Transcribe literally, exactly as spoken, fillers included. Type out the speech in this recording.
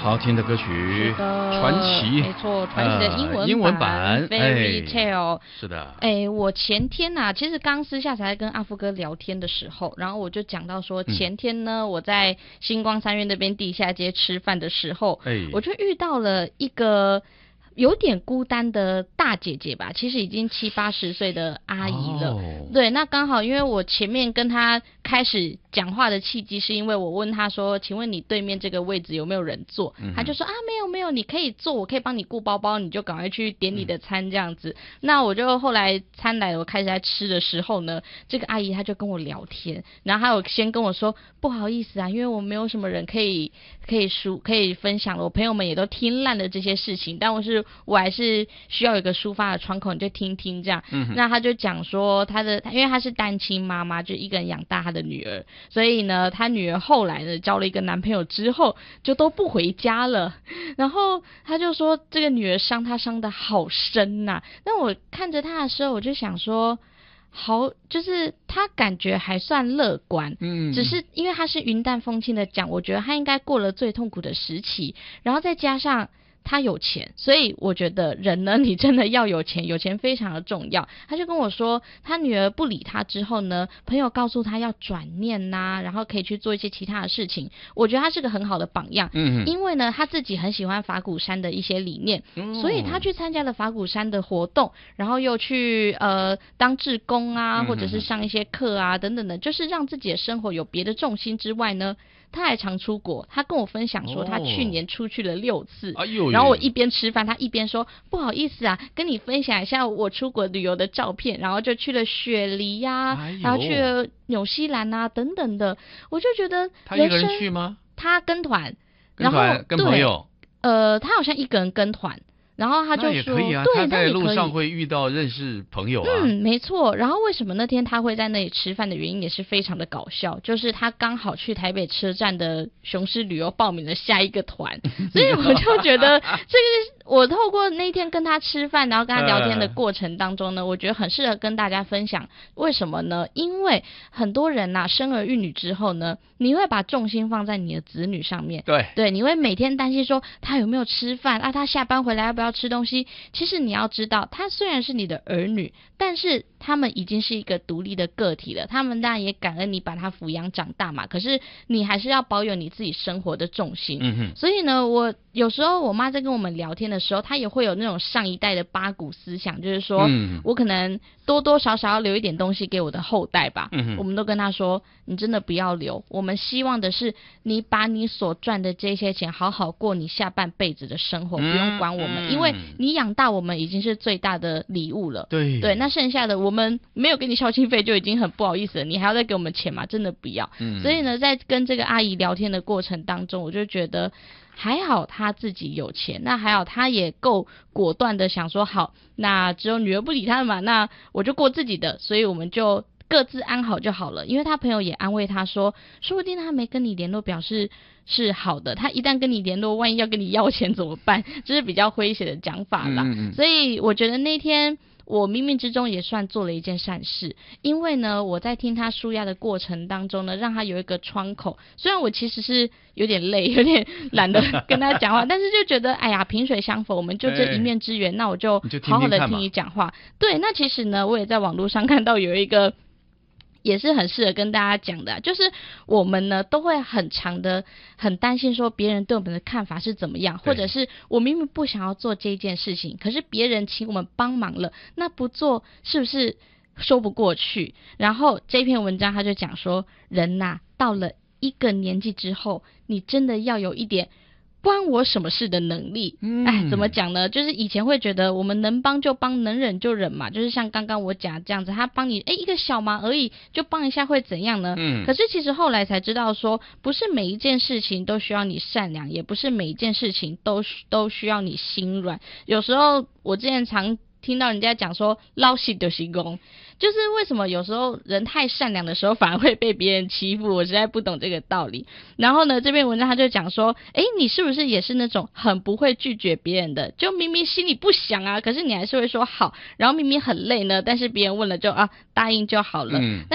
好听的歌曲， 是的， 传奇， 没错，传奇的英文版、呃、 英文版 Fairy Tale、 哎、是的。 哎，我前天呐、啊，其实刚私下才跟阿富哥聊天的时候，然后我就讲到说，前天呢、嗯、我在星光三院那边地下街吃饭的时候，哎，我就遇到了一个有点孤单的大姐姐吧，其实已经七八十岁的阿姨了。哦、对，那刚好因为我前面跟她开始讲话的契机，是因为我问她说：“请问你对面这个位置有没有人坐？”嗯、她就说：“啊，没有没有，你可以坐，我可以帮你顾包包，你就赶快去点你的餐这样子。嗯”那我就后来餐来了，我开始在吃的时候呢，这个阿姨她就跟我聊天，然后她有先跟我说：“不好意思啊，因为我没有什么人可以可以抒可以分享了，我朋友们也都听烂了这些事情，但我是。”我还是需要有一个抒发的窗口，你就听听这样。嗯、那他就讲说他的，因为他是单亲妈妈，就一个人养大他的女儿，所以呢，他女儿后来呢交了一个男朋友之后，就都不回家了。然后他就说这个女儿伤他伤得好深呐、啊。那我看着他的时候，我就想说。好，就是他感觉还算乐观，嗯，只是因为他是云淡风轻的讲，我觉得他应该过了最痛苦的时期，然后再加上他有钱，所以我觉得人呢，你真的要有钱，有钱非常的重要。他就跟我说，他女儿不理他之后呢，朋友告诉他要转念呐、啊，然后可以去做一些其他的事情。我觉得他是个很好的榜样，嗯，因为呢，他自己很喜欢法鼓山的一些理念，嗯、所以他去参加了法鼓山的活动，然后又去呃当志工啊，或者是上一些课啊等等的，就是让自己的生活有别的重心之外呢。他还常出国，他跟我分享说他去年出去了六次，哦、然后我一边吃饭，他一边说不好意思啊，跟你分享一下我出国旅游的照片，然后就去了雪梨呀、啊哎，然后去了纽西兰啊等等的，我就觉得他一个人去吗？ 他跟团， 跟团跟朋友， 呃，他好像一个人跟团。然后他就说， 也可以啊， 对， 他在路上会遇到认识朋友啊。 嗯，没错。然后为什么那天他会在那里吃饭的原因也是非常的搞笑，就是他刚好去台北车站的雄狮旅游报名了下一个团，所以我就觉得这个我透过那天跟他吃饭，然后跟他聊天的过程当中呢，我觉得很适合跟大家分享。为什么呢？因为很多人呐、啊，生儿育女之后呢，你会把重心放在你的子女上面， 对对，你会每天担心说他有没有吃饭啊，他下班回来要不要吃东西。其实你要知道，他虽然是你的儿女，但是他们已经是一个独立的个体了，他们当然也感恩你把他抚养长大嘛，可是你还是要保有你自己生活的重心。嗯哼，所以呢，我有时候我妈在跟我们聊天的时候，她也会有那种上一代的八股思想，就是说、嗯、我可能多多少少要留一点东西给我的后代吧。嗯哼，我们都跟她说，你真的不要留，我们希望的是你把你所赚的这些钱好好过你下半辈子的生活，嗯、不用管我们、嗯，因为你养大我们已经是最大的礼物了。 对对，那剩下的我们没有给你孝心费就已经很不好意思了，你还要再给我们钱吗？真的不要。嗯，所以呢，在跟这个阿姨聊天的过程当中，我就觉得还好她自己有钱，那还好她也够果断的想说，好，那只有女儿不理她了嘛，那我就过自己的，所以我们就各自安好就好了。因为他朋友也安慰他说，说不定他没跟你联络表示是好的，他一旦跟你联络，万一要跟你要钱怎么办？这是比较诙谐的讲法啦。嗯嗯，所以我觉得那天我冥冥之中也算做了一件善事，因为呢，我在听他抒压的过程当中呢，让他有一个窗口。虽然我其实是有点累，有点懒得跟他讲话，但是就觉得，哎呀，萍水相逢，我们就这一面之缘，欸、那我就好好的听你讲话。对，那其实呢，我也在网络上看到有一个。也是很适合跟大家讲的、啊，就是我们呢都会很常的很担心说别人对我们的看法是怎么样，或者是我明明不想要做这件事情，可是别人请我们帮忙了，那不做是不是说不过去？然后这篇文章他就讲说，人呐、啊、到了一个年纪之后，你真的要有一点关我什么事的能力。嗯，哎，怎么讲呢？就是以前会觉得我们能帮就帮，能忍就忍嘛，就是像刚刚我讲这样子，他帮你哎一个小忙而已，就帮一下会怎样呢？嗯，可是其实后来才知道说，不是每一件事情都需要你善良，也不是每一件事情都都需要你心软。有时候我之前常听到人家讲说老实就是公，就是为什么有时候人太善良的时候反而会被别人欺负，我实在不懂这个道理。然后呢，这篇文章他就讲说，诶，你是不是也是那种很不会拒绝别人的，就明明心里不想啊，可是你还是会说好，然后明明很累呢，但是别人问了就啊答应就好了。嗯